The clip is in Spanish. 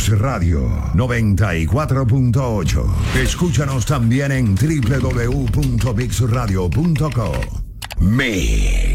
Mix Radio 94.8. Escúchanos también en www.mixradio.co. Mix.